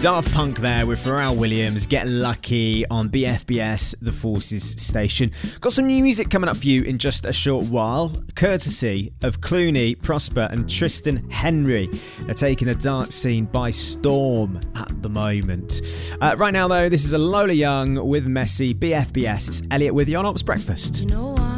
Daft Punk there with Pharrell Williams, Get Lucky on BFBS, the Forces station. Got some new music coming up for you in just a short while, courtesy of Clooney, Prosper and Tristan Henry. They're taking the dance scene by storm at the moment. Right now though, this is a Lola Young with Messi, BFBS. It's Elliot with you on Ops Breakfast. You know